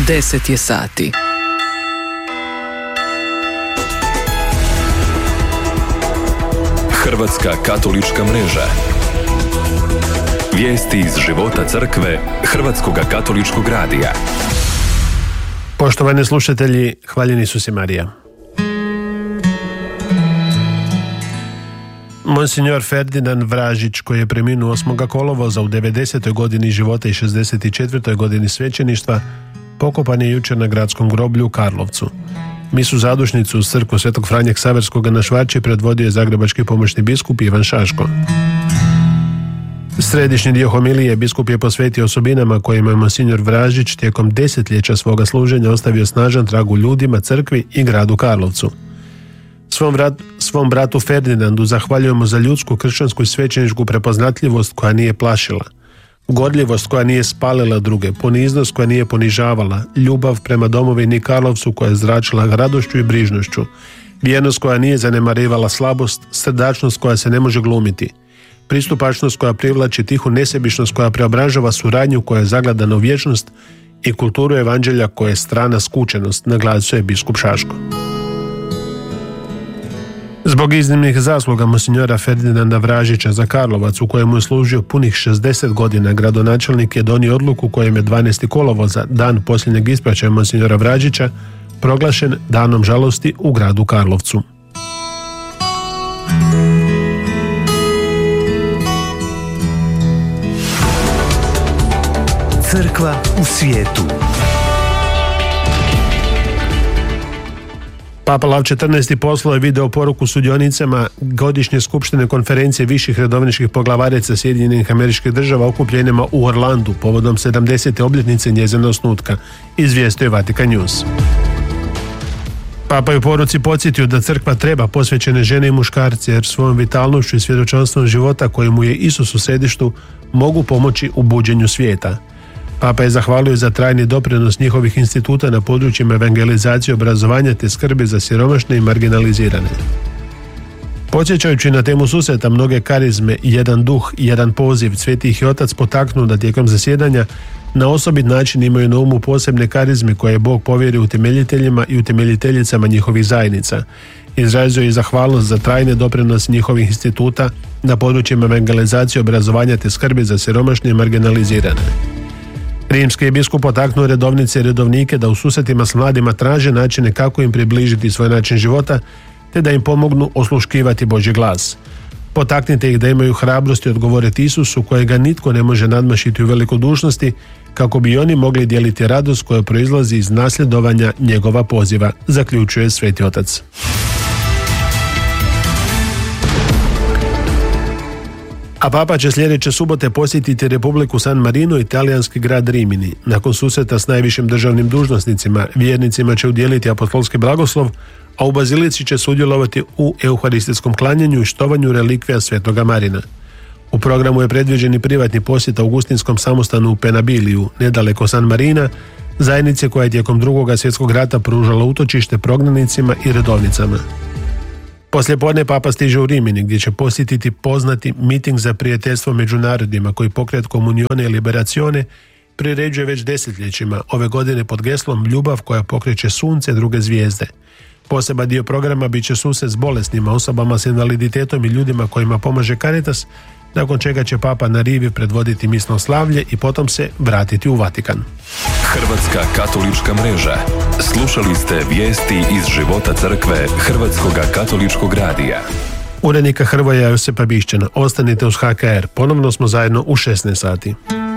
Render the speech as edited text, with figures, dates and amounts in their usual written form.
10 je sati. Hrvatska katolička mreža. Vijesti iz života crkve Hrvatskoga katoličkog radija. Poštovani slušatelji, hvaljeni su si Marija. Monsignor Ferdinand Vražić, koji je preminuo 8. kolovoza u 90. godini života i 64. godini svećeništva, pokopan je jučer na gradskom groblju u Karlovcu. Misu zadušnicu uz crkvu Svetog Franje Ksaverskoga na Švarči predvodio je zagrebački pomoćni biskup Ivan Šaško. Središnji dio homilije biskup je posvetio osobinama kojima je monsignor Vražić tijekom desetljeća svoga služenja ostavio snažan trag u ljudima, crkvi i gradu Karlovcu. Svom bratu Ferdinandu zahvaljujemo za ljudsku, kršćansku i svećeničku prepoznatljivost koja nije plašila, gorljivost koja nije spalila druge, poniznost koja nije ponižavala, ljubav prema domovini Karlovcu koja je zračila radošću i brižnošću, vjernost koja nije zanemarivala slabost, srdačnost koja se ne može glumiti, pristupačnost koja privlači, tihu nesebičnost koja preobražava, suradnju koja je zagledana u vječnost i kulturu evanđelja koja je strana skučenost, naglasio je biskup Šaško. Zbog iznimnih zasluga monsignora Ferdinanda Vražića za Karlovac, u kojemu je služio punih 60 godina, gradonačelnik je donio odluku kojem je 12. kolovoza, dan posljednjeg ispraćaja monsignora Vražića, proglašen danom žalosti u gradu Karlovcu. Crkva u svijetu. Papa Lav XIV. Poslao je video poruku sudionicama godišnje skupštine konferencije viših redovničkih poglavarica Sjedinjenih Američkih Država okupljenima u Orlandu povodom 70. obljetnice njezina osnutka, izvijestio je Vatikan News. Papa je u poruci podsjetio da crkva treba posvećene žene i muškarce, jer svojom vitalnošću i svjedočanstvom života kojemu je Isus u središtu mogu pomoći u buđenju svijeta. Papa je zahvalio za trajni doprinos njihovih instituta na područjima evangelizacije, obrazovanja te skrbi za siromašne i marginalizirane. Podsjećajući na temu susreta mnoge karizme, jedan duh i jedan poziv, Sveti ih je Otac potaknuo da tijekom zasjedanja na osobit način imaju na umu posebne karizme koje je Bog povjerio utemeljiteljima i utemeljiteljicama njihovih zajednica. Izrazio je zahvalnost za trajne doprinos njihovih instituta na područjima evangelizacije, obrazovanja te skrbi za siromašne i marginalizirane. Rimski je biskup potaknuo redovnice i redovnike da u susretima s mladima traže načine kako im približiti svoj način života, te da im pomognu osluškivati Božji glas. Potaknite ih da imaju hrabrosti odgovoriti Isusu, kojega nitko ne može nadmašiti u velikodušnosti, kako bi oni mogli dijeliti radost koja proizlazi iz nasljedovanja njegova poziva, zaključuje Sveti Otac. A Papa će sljedeće subote posjetiti Republiku San Marino i talijanski grad Rimini. Nakon susreta s najvišim državnim dužnosnicima, vjernicima će udjeliti apostolski blagoslov, a u bazilici će sudjelovati u euharistijskom klanjanju i štovanju relikvija Svetoga Marina. U programu je predviđen i privatni posjet augustinskom samostanu u Penabiliju, nedaleko San Marina, zajednice koja je tijekom II. Svjetskog rata pružala utočište prognanicima i redovnicama. Poslijepodne Papa stiže u Rimini, gdje će posjetiti poznati miting za prijateljstvo među narodima koji pokret Komunione i Liberazione priređuje već desetljećima, ove godine pod geslom Ljubav koja pokreće sunce i druge zvijezde. Poseban dio programa bit će susret s bolesnima, osobama s invaliditetom i ljudima kojima pomaže Caritas, nakon čega će Papa na rivi predvoditi misno slavlje i potom se vratiti u Vatikan. Hrvatska katolička mreža. Slušali ste vijesti iz života crkve Hrvatskoga katoličkog radija. Urednika Hrvoja Josipa Bišćana. Ostanite uz HKR. Ponovno smo zajedno u 16 sati.